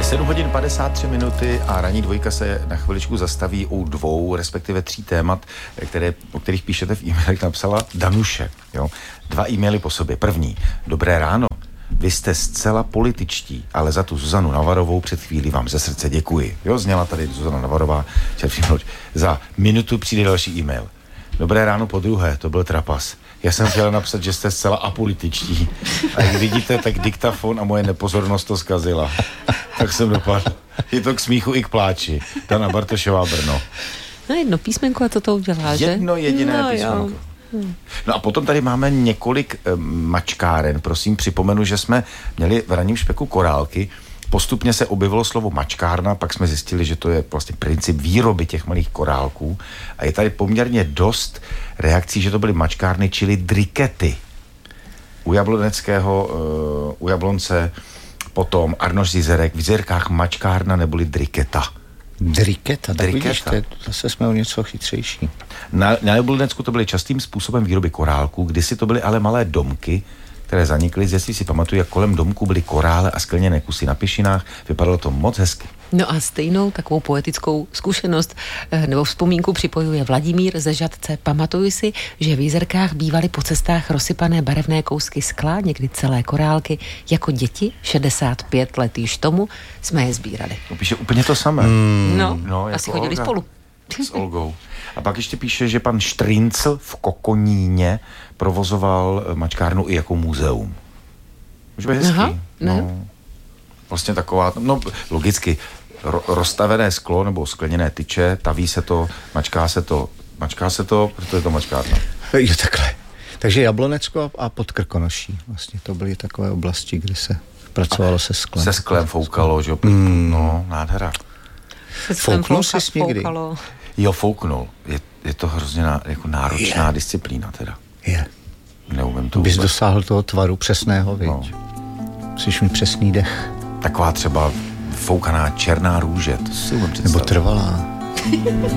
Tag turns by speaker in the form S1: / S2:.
S1: 7 hodin 53 minuty a ranní dvojka se na chviličku zastaví u 2, respektive 3 témat, o kterých píšete v e-mailech, napsala Danuše. Jo? 2 e-maily po sobě. První. Dobré ráno. Vy jste zcela političtí, ale za tu Zuzanu Navarovou před chvílí vám ze srdce děkuji. Jo, zněla tady Zuzana Navarová. Za minutu přijde další e-mail. Dobré ráno po druhé, to byl trapas. Já jsem chtěla napsat, že jste zcela apolitičtí. A jak vidíte, tak diktafon a moje nepozornost to zkazila. Tak jsem dopadl. Je to k smíchu i k pláči. Dana Bartošová, Brno.
S2: No jedno písmenko a to udělá, že?
S1: Jedno jediné písmenko. No a potom tady máme několik mačkáren. Prosím, připomenu, že jsme měli v ranním špeku korálky. Postupně se objevilo slovo mačkárna, pak jsme zjistili, že to je vlastně princip výroby těch malých korálků. A je tady poměrně dost reakcí, že to byly mačkárny, čili drikety. U Jabloneckého, u Jablonce, potom Arnoš Zizerek, v Zizerkách mačkárna neboli driketa.
S3: Driketa, tak vidíš, zase jsme o něco chytřejší.
S1: Na Jablonecku to byly častým způsobem výroby korálků, kdysi to byly ale malé domky, které zanikly. Jestli si pamatuju, jak kolem domku byly korále a skleněné kusy na pěšinách, vypadalo to moc hezky.
S2: No a stejnou takovou poetickou zkušenost nebo vzpomínku připojuje Vladimír ze Žatce. Pamatuju si, že v Jizerkách bývaly po cestách rozsypané barevné kousky skla, někdy celé korálky. Jako děti, 65 let již tomu, jsme je sbírali.
S1: No, píše úplně to samé.
S2: No asi chodili
S1: Olga.
S2: spolu.
S1: S Olgou. A pak ještě píše, že pan Štrincl v Kokoníně provozoval mačkárnu i jako muzeum. Už by hezký.
S2: Aha,
S1: no. Vlastně taková, no logicky, rozstavené sklo nebo skleněné tyče, taví se to, mačká se to, protože je to mačkárna.
S3: Jo, takhle. Takže Jablonecko a Podkrkonoší. Vlastně to byly takové oblasti, kde se pracovalo se sklem.
S1: Se sklem foukalo, že jo? No, nádhera.
S3: Fouknul jsi někdy?
S1: Jo, fouknul. Je to hrozně jako náročná disciplína teda.
S3: Je.
S1: Neumím to
S3: Bys
S1: vůbec.
S3: dosáhl toho tvaru přesného, viď?
S1: No.
S3: Musíš mít přesný dech.
S1: Taková třeba foukaná černá růže, to si umím představit.
S3: Nebo trvalá.